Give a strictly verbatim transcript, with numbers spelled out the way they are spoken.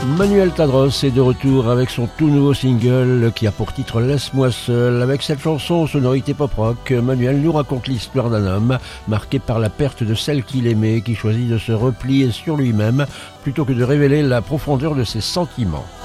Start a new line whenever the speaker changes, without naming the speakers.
Manuel Tadros est de retour avec son tout nouveau single qui a pour titre Laisse-moi seul. Avec cette chanson aux sonorités pop-rock, Manuel nous raconte l'histoire d'un homme marqué par la perte de celle qu'il aimait, qui choisit de se replier sur lui-même plutôt que de révéler la profondeur de ses sentiments.